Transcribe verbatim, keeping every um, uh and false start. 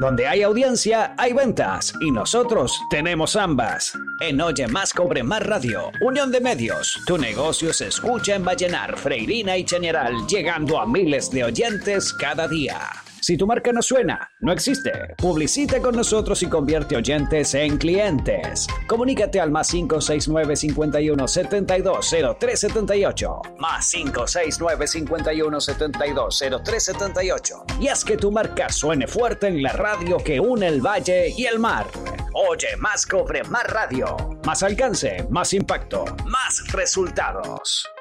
Donde hay audiencia, hay ventas. Y nosotros tenemos ambas. En Oye Más Cobre Más Radio, Unión de Medios. Tu negocio se escucha en Vallenar, Freirina y Chañaral, llegando a miles de oyentes cada día. Si tu marca no suena, no existe. Publicita con nosotros y convierte oyentes en clientes. Comunícate al más cinco seis nueve, cincuenta y uno, setenta y dos, cero tres setenta y ocho. Más cinco seis nueve, cincuenta y uno, setenta y dos, cero tres setenta y ocho. Y haz que tu marca suene fuerte en la radio que une el valle y el mar. Oye Más Cobre Más Radio. Más alcance, más impacto, más resultados.